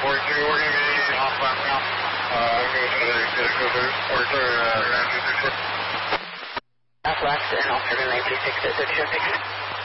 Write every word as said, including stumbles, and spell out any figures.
forty-three, we're going to be off left now. Uh, I'm going to go to the Cougar, forty-three, uh, nine two six. Off left and off seven nine two six at thirty-seven six.